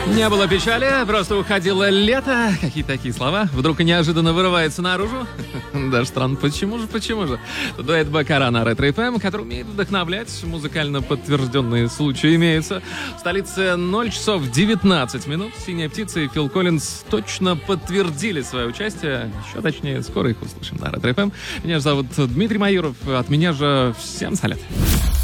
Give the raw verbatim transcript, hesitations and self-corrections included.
Не было печали, просто уходило лето. Какие такие слова вдруг неожиданно вырываются наружу. Даже странно, почему же, почему же? Дуэт Бакара на Ретро эф эм, который умеет вдохновлять. Музыкально подтвержденные случаи имеются. В столице ноль часов девятнадцать минут. Синяя птица и Фил Коллинз точно подтвердили свое участие. Еще точнее, скоро их услышим на Ретро эф эм. Меня же зовут Дмитрий Майоров. От меня же всем салют.